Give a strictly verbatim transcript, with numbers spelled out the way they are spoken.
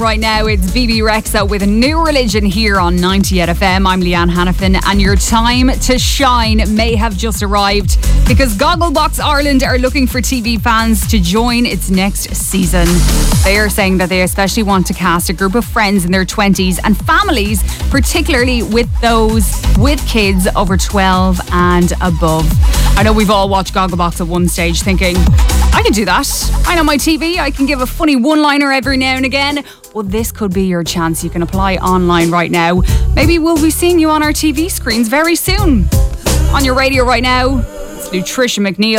Right now, it's B B Rexa with a New Religion here on ninety F M. I'm Leanne Hannafin, and your time to shine may have just arrived because Gogglebox Ireland are looking for T V fans to join its next season. They are saying that they especially want to cast a group of friends in their twenties and families, particularly with those with kids over twelve and above. I know we've all watched Gogglebox at one stage thinking, I can do that. I know my T V. I can give a funny one-liner every now and again. Well, this could be your chance. You can apply online right now. Maybe we'll be seeing you on our T V screens very soon. On your radio right now, it's Nutrition McNeil.